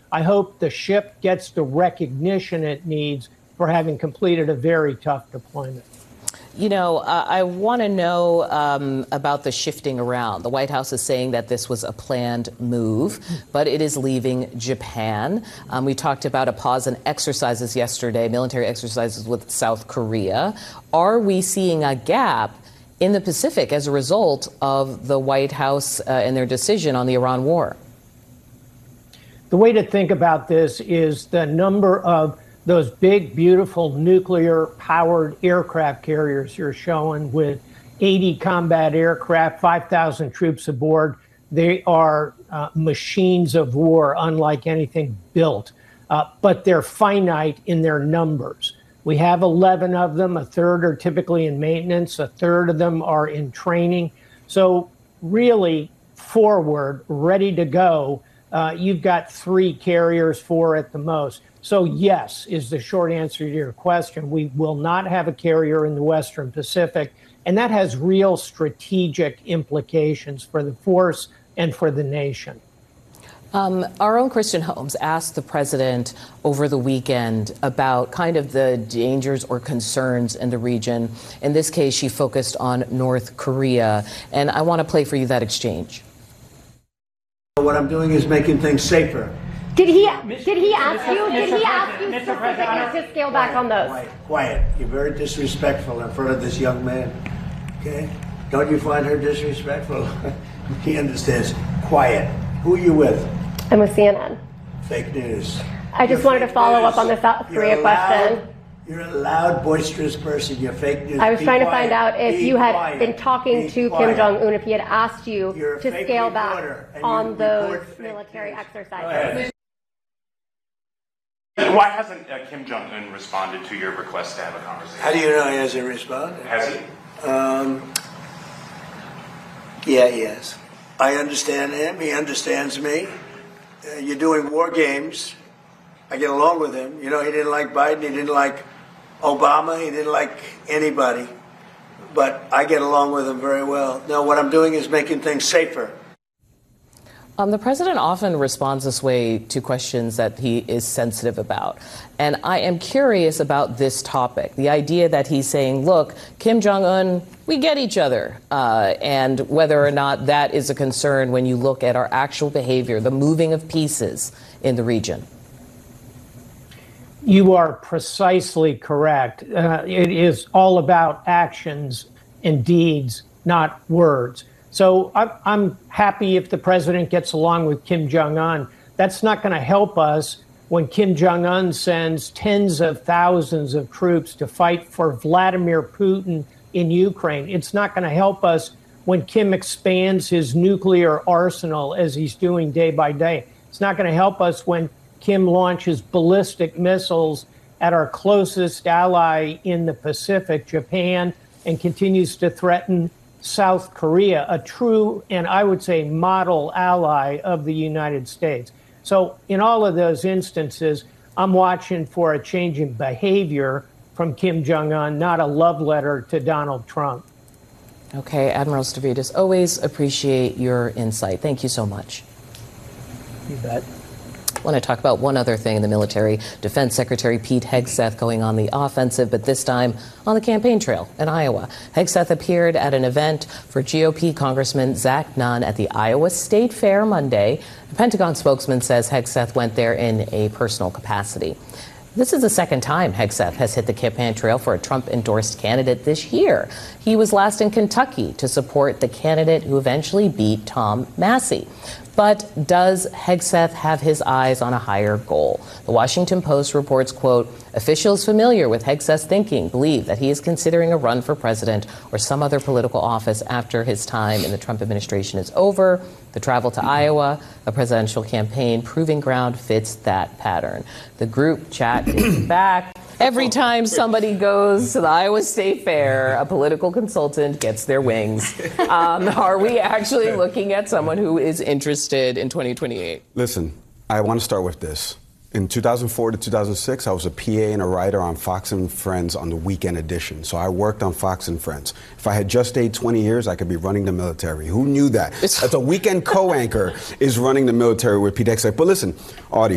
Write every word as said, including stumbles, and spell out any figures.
I hope the ship gets the recognition it needs for having completed a very tough deployment. You know, uh, I want to know um, about the shifting around. The White House is saying that this was a planned move, but it is leaving Japan. Um, we talked about a pause in exercises yesterday, military exercises with South Korea. Are we seeing a gap in the Pacific as a result of the White House uh, and their decision on the Iran war? The way to think about this is the number of those big, beautiful nuclear-powered aircraft carriers you're showing with eighty combat aircraft, five thousand troops aboard. They are uh, machines of war, unlike anything built, uh, but they're finite in their numbers. We have eleven of them. A third are typically in maintenance. A third of them are in training. So really forward, ready to go, uh, you've got three carriers, four at the most. So yes, is the short answer to your question. We will not have a carrier in the Western Pacific, and that has real strategic implications for the force and for the nation. Um, our own Christian Holmes asked the president over the weekend about kind of the dangers or concerns in the region. In this case, she focused on North Korea, and I want to play for you that exchange. What I'm doing is making things safer. Did he did he ask you did he ask you specifically to scale back on those? Quiet, quiet. You're very disrespectful in front of this young man. Okay? Don't you find her disrespectful? He understands. Quiet. Who are you with? I'm with C N N. Fake news. I just You're wanted to follow news. up on the South Korea You're question. Loud, you're a loud, boisterous person. You're fake news. I was Be trying quiet. to find out if Be you had quiet. been talking Be to quiet. Kim Jong-un, if he had asked you You're a to fake scale reporter, back and on you those report fake military news. exercises. Why hasn't uh, Kim Jong-un responded to your request to have a conversation? How do you know he hasn't responded? Has he? Um, yeah, he has. I understand him. He understands me. Uh, you're doing war games. I get along with him. You know, he didn't like Biden. He didn't like Obama. He didn't like anybody. But I get along with him very well. Now, what I'm doing is making things safer. Um, the president often responds this way to questions that he is sensitive about. And I am curious about this topic, the idea that he's saying, look, Kim Jong-un, we get each other, uh, and whether or not that is a concern when you look at our actual behavior, the moving of pieces in the region. You are precisely correct. Uh, it is all about actions and deeds, not words. So I'm happy if the president gets along with Kim Jong-un. That's not going to help us when Kim Jong-un sends tens of thousands of troops to fight for Vladimir Putin in Ukraine. It's not going to help us when Kim expands his nuclear arsenal as he's doing day by day. It's not going to help us when Kim launches ballistic missiles at our closest ally in the Pacific, Japan, and continues to threaten South Korea, a true and I would say model ally of the United States. So in all of those instances, I'm watching for a change in behavior from Kim Jong-un, not a love letter to Donald Trump. Okay, Admiral Stavridis, always appreciate your insight. Thank you so much. You bet. I want to talk about one other thing in the military. Defense Secretary Pete Hegseth going on the offensive, but this time on the campaign trail in Iowa. Hegseth appeared at an event for G O P Congressman Zach Nunn at the Iowa State Fair Monday. The Pentagon spokesman says Hegseth went there in a personal capacity. This is the second time Hegseth has hit the campaign trail for a Trump-endorsed candidate this year. He was last in Kentucky to support the candidate who eventually beat Tom Massey. But does Hegseth have his eyes on a higher goal? The Washington Post reports, quote, officials familiar with Hegseth's thinking believe that he is considering a run for president or some other political office after his time in the Trump administration is over. The travel to Iowa, a presidential campaign proving ground, fits that pattern. The group chat is back. Every time somebody goes to the Iowa State Fair, a political consultant gets their wings. Um, are we actually looking at someone who is interested in twenty twenty-eight? Listen, I want to start with this. In two thousand four to two thousand six, I was a P A and a writer on Fox and Friends on the Weekend Edition. So I worked on Fox and Friends. If I had just stayed twenty years, I could be running the military. Who knew that? That's a weekend co-anchor is running the military with Pete Hegseth. But listen, Audie,